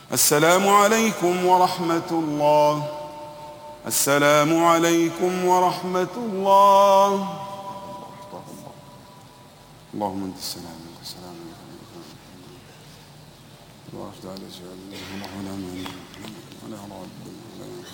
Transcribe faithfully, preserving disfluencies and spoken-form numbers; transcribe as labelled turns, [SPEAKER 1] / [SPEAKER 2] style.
[SPEAKER 1] السلام عليكم ورحمة الله. السلام عليكم ورحمة الله. اللهم انت السلام انت السلام الله تعالى ولا